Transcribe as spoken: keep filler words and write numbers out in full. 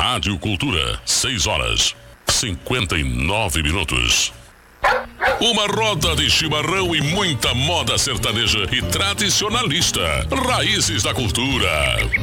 Rádio Cultura, seis horas, cinquenta e nove minutos. Uma roda de chimarrão e muita moda sertaneja e tradicionalista. Raízes da Cultura.